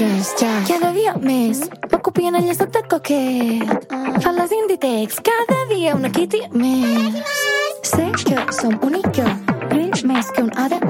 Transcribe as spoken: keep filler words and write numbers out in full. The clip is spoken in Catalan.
nosaltres, ja. Cada dia més, va copiant el llaçot de coquet. Fan les Inditex, cada dia una Kitty més. Sé que som única, brill més que un ha de